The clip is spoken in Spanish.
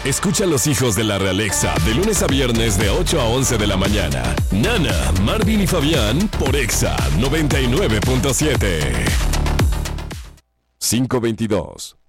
Escucha a los hijos de la Realexa de lunes a viernes de 8 a 11 de la mañana. Nana, Marvin y Fabián por Exa 99.7. 522.